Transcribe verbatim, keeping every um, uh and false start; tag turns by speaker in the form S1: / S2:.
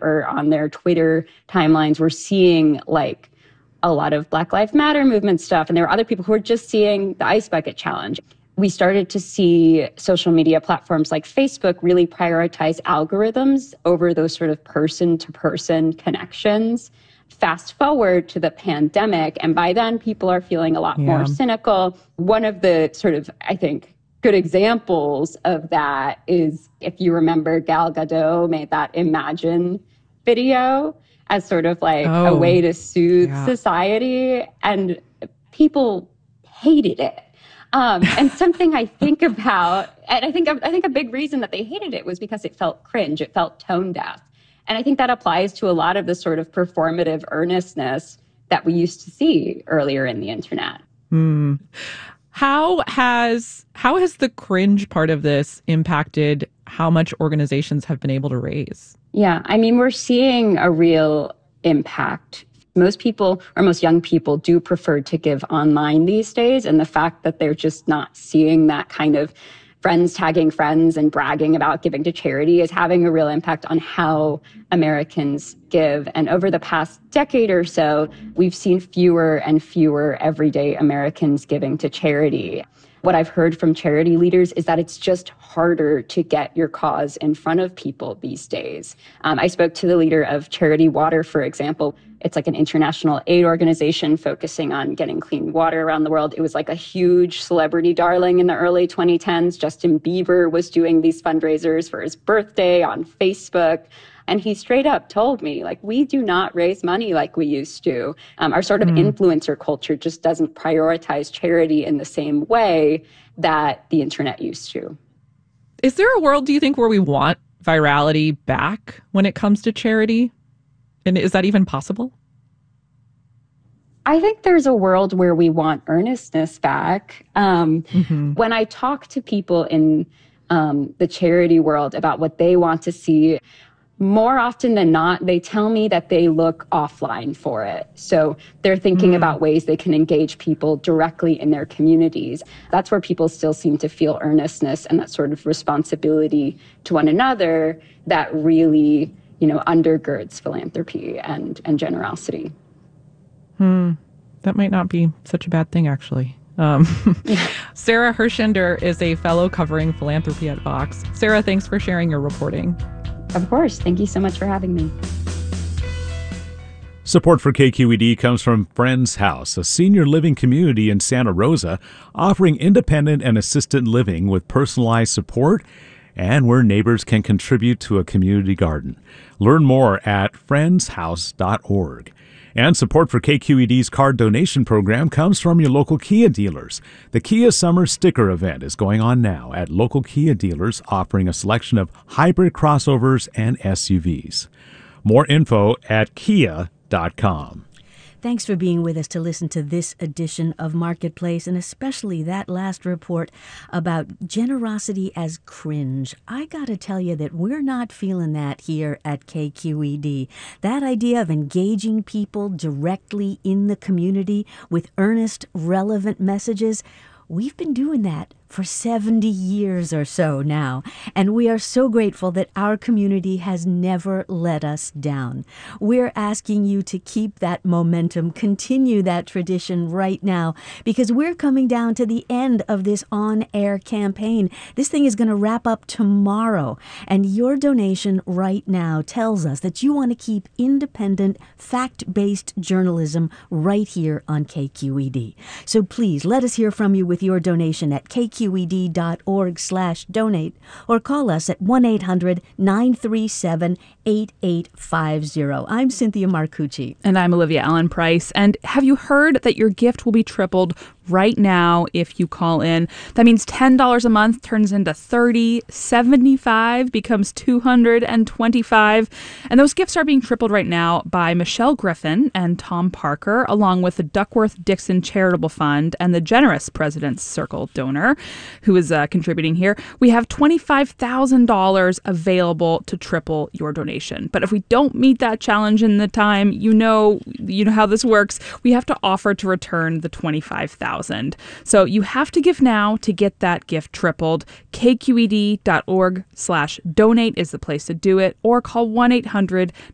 S1: or on their Twitter timelines were seeing like a lot of Black Lives Matter movement stuff. And there were other people who were just seeing the Ice Bucket Challenge. We started to see social media platforms like Facebook really prioritize algorithms over those sort of person-to-person connections. Fast forward to the pandemic, and by then people are feeling a lot yeah. more cynical. One of the sort of, I think, good examples of that is, if you remember, Gal Gadot made that Imagine video as sort of like oh, a way to soothe yeah. society, and people hated it. Um, and something I think about, and I think I think a big reason that they hated it was because it felt cringe, it felt tone deaf. And I think that applies to a lot of the sort of performative earnestness that we used to see earlier in the internet.
S2: Hmm. How has how has the cringe part of this impacted how much organizations have been able to raise?
S1: Yeah, I mean, we're seeing a real impact. Most people, or most young people, do prefer to give online these days. And the fact that they're just not seeing that kind of friends tagging friends and bragging about giving to charity is having a real impact on how Americans give. And over the past decade or so, we've seen fewer and fewer everyday Americans giving to charity. What I've heard from charity leaders is that it's just harder to get your cause in front of people these days. Um, I spoke to the leader of Charity Water, for example. It's like an international aid organization focusing on getting clean water around the world. It was like a huge celebrity darling in the early twenty tens. Justin Bieber was doing these fundraisers for his birthday on Facebook. And he straight up told me, like, we do not raise money like we used to. Um, our sort of mm. influencer culture just doesn't prioritize charity in the same way that the internet used to.
S2: Is there a world, do you think, where we want virality back when it comes to charity? And is that even possible?
S1: I think there's a world where we want earnestness back. Um, mm-hmm. When I talk to people in um, the charity world about what they want to see, more often than not, they tell me that they look offline for it. So they're thinking mm. about ways they can engage people directly in their communities. That's where people still seem to feel earnestness and that sort of responsibility to one another that really, you know, undergirds philanthropy and, and generosity.
S2: Hmm. That might not be such a bad thing, actually. Um, Sarah Hershender is a fellow covering philanthropy at Vox. Sarah, thanks for sharing your reporting.
S1: Of course. Thank you so much for having me.
S3: Support for K Q E D comes from Friends House, a senior living community in Santa Rosa, offering independent and assisted living with personalized support and where neighbors can contribute to a community garden. Learn more at friends house dot org. And support for K Q E D's card donation program comes from your local Kia dealers. The Kia Summer Sticker Event is going on now at local Kia dealers, offering a selection of hybrid crossovers and S U Vs. More info at kia dot com.
S4: Thanks for being with us to listen to this edition of Marketplace, and especially that last report about generosity as cringe. I got to tell you that we're not feeling that here at K Q E D. That idea of engaging people directly in the community with earnest, relevant messages, we've been doing that for seventy years or so now, and we are so grateful that our community has never let us down. We're asking you to keep that momentum, continue that tradition right now, because we're coming down to the end of this on-air campaign. This thing is going to wrap up tomorrow, and your donation right now tells us that you want to keep independent, fact-based journalism right here on K Q E D. So please let us hear from you with your donation at K Q E D dot org slash donate or call us at one eight hundred nine three seven eight eight five zero. I'm Cynthia Marcucci.
S5: And I'm Olivia Allen Price. And have you heard that your gift will be tripled right now if you call in? That means ten dollars a month turns into thirty dollars, seventy-five dollars becomes two hundred twenty-five dollars. And those gifts are being tripled right now by Michelle Griffin and Tom Parker, along with the Duckworth Dixon Charitable Fund and the Generous President's Circle donor, who is uh, contributing here. We have twenty-five thousand dollars available to triple your donation. But if we don't meet that challenge in the time, you know, you know how this works. We have to offer to return the twenty-five thousand dollars. So you have to give now to get that gift tripled. K Q E D dot org slash donate is the place to do it, or call one eight hundred